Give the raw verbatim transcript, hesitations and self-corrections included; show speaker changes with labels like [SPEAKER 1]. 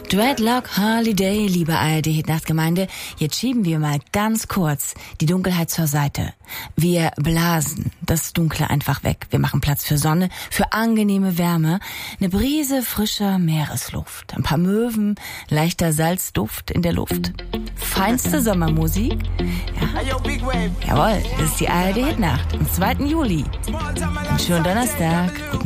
[SPEAKER 1] Dreadlock Holiday, liebe A R D-Hitnachtgemeinde, jetzt schieben wir mal ganz kurz die Dunkelheit zur Seite. Wir blasen das Dunkle einfach weg. Wir machen Platz für Sonne, für angenehme Wärme, eine Brise frischer Meeresluft, ein paar Möwen, leichter Salzduft in der Luft. Feinste Sommermusik. Ja. Jawohl, das ist die A R D-Hitnacht am zweiten Juli. Einen schönen Donnerstag. Guten